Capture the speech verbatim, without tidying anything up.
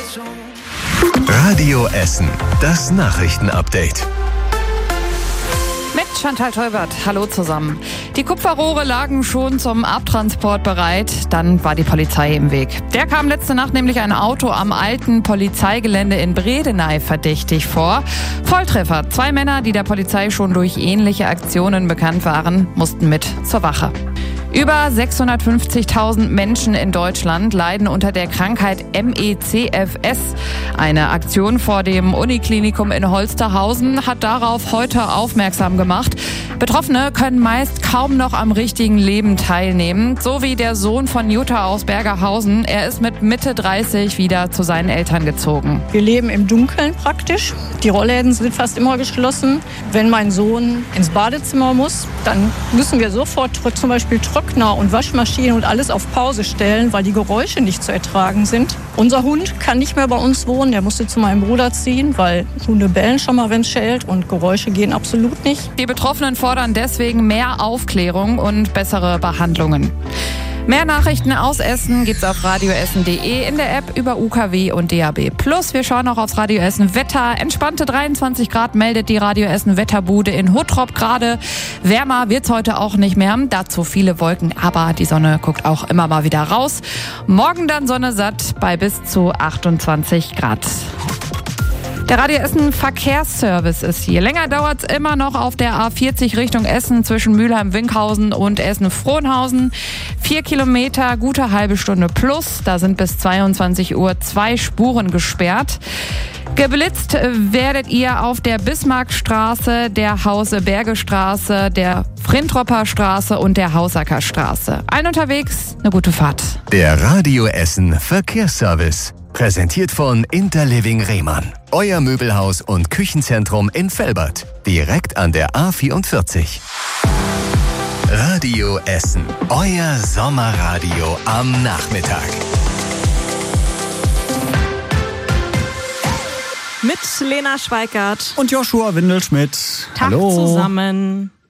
Radio Essen, das Nachrichtenupdate. Mit Chantal Teubert. Hallo zusammen. Die Kupferrohre lagen schon zum Abtransport bereit. Dann war die Polizei im Weg. Der kam letzte Nacht nämlich ein Auto am alten Polizeigelände in Bredeney verdächtig vor. Volltreffer. Zwei Männer, die der Polizei schon durch ähnliche Aktionen bekannt waren, mussten mit zur Wache. Über sechshundertfünfzigtausend Menschen in Deutschland leiden unter der Krankheit M E C F S. Eine Aktion vor dem Uniklinikum in Holsterhausen hat darauf heute aufmerksam gemacht. Betroffene können meist kaum noch am richtigen Leben teilnehmen. So wie der Sohn von Jutta aus Bergerhausen. Er ist mit Mitte dreißig wieder zu seinen Eltern gezogen. Wir leben im Dunkeln praktisch. Die Rollläden sind fast immer geschlossen. Wenn mein Sohn ins Badezimmer muss, dann müssen wir sofort zum Beispiel Trockner und Waschmaschine und alles auf Pause stellen, weil die Geräusche nicht zu ertragen sind. Unser Hund kann nicht mehr bei uns wohnen. Der musste zu meinem Bruder ziehen, weil Hunde bellen schon mal, wenn es schellt, und Geräusche gehen absolut nicht. Die Betroffenen fordern deswegen mehr Aufklärung und bessere Behandlungen. Mehr Nachrichten aus Essen gibt's auf radioessen punkt de, in der App, über U K W und D A B plus. Wir schauen auch aufs Radio Essen Wetter. Entspannte dreiundzwanzig Grad meldet die Radio Essen Wetterbude in Huttrop gerade. Wärmer wird's heute auch nicht mehr. Dazu viele Wolken, aber die Sonne guckt auch immer mal wieder raus. Morgen dann Sonne satt bei bis zu achtundzwanzig Grad. Der Radio Essen Verkehrsservice ist hier. Länger dauert es immer noch auf der A vierzig Richtung Essen zwischen Mülheim-Winkhausen und Essen-Frohnhausen. Vier Kilometer, gute halbe Stunde plus. Da sind bis zweiundzwanzig Uhr zwei Spuren gesperrt. Geblitzt werdet ihr auf der Bismarckstraße, der Hause-Berge-Straße, der Frintropper Straße und der Hausacker Straße. Ein unterwegs, eine gute Fahrt. Der Radio Essen Verkehrsservice. Präsentiert von Interliving Rehmann. Euer Möbelhaus und Küchenzentrum in Velbert. Direkt an der A vierundvierzig. Radio Essen. Euer Sommerradio am Nachmittag. Mit Lena Schweikart und Joshua Windelschmidt. Tag Hallo zusammen.